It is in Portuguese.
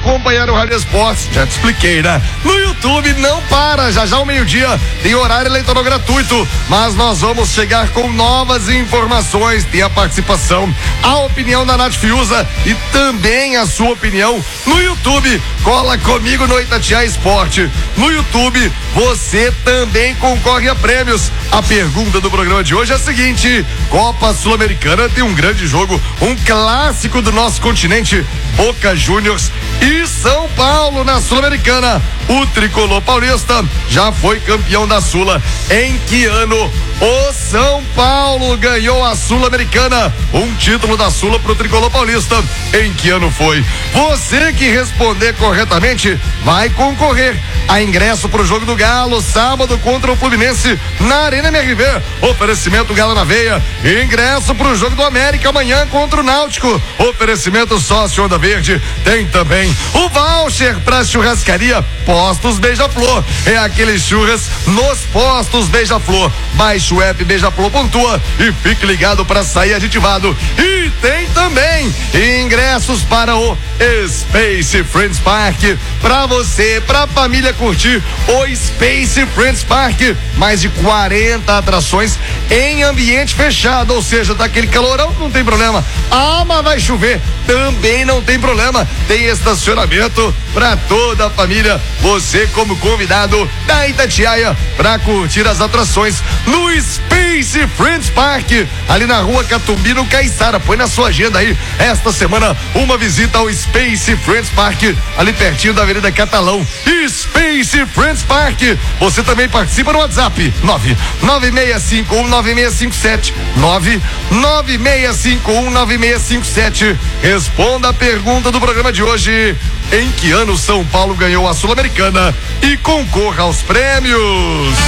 acompanhar o Rádio Esportes, já te expliquei, né? No YouTube não para, já ao meio-dia tem horário eleitoral gratuito, mas nós vamos chegar com novas informações, tem a participação, a opinião da Nath Fiuza e também a sua opinião no YouTube. Cola comigo no Itatiaia Esporte. No YouTube você também concorre a prêmios. A pergunta do programa de hoje é a seguinte: Copa Sul-Americana tem um grande jogo, um clássico do nosso continente, Boca Juniors e São Paulo na Sul-Americana. O tricolor paulista já foi campeão da Sula. Em que ano o São Paulo ganhou a Sul-Americana? Um título da Sula pro tricolor paulista. Em que ano foi? Você que responder corretamente vai concorrer a ingresso pro jogo do Galo, sábado contra o Fluminense na Arena MRV. Oferecimento Galo na Veia. Ingresso pro jogo do América amanhã contra o Náutico. Oferecimento Sócio Onda Verde. Tem também o voucher pra churrascaria Postos Beija-Flor. É aquele churras nos Postos Beija-Flor. Baixe o app Beija-Flor, pontua e fique ligado para sair aditivado. E tem também ingressos para o Space Friends Park, para você, para a família curtir o Space Friends Park. Mais de 40 atrações em ambiente fechado, ou seja, daquele calorão, não tem problema. Ah, mas vai chover, também não tem problema. Tem estacionamento para toda a família. Você como convidado da Itatiaia para curtir as atrações no Space Friends Park, ali na rua Catumbi, no Caiçara. Põe na sua agenda aí, esta semana, uma visita ao Space Friends Park, ali pertinho da Avenida Catalão. Space Friends Park. Você também participa no WhatsApp 996519657 996519657. Responda a pergunta do programa de hoje: em que ano São Paulo ganhou a Sul-Americana? E concorra aos prêmios.